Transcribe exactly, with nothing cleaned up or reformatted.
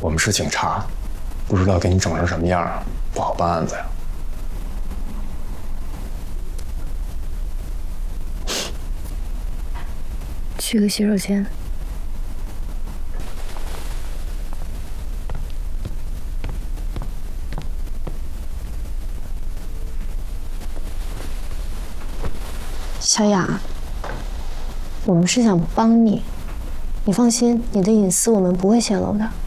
我们是警察，不知道给你整成什么样，不好办案子呀。 去个洗手间。小雅，我们是想帮你，你放心，你的隐私我们不会泄露的。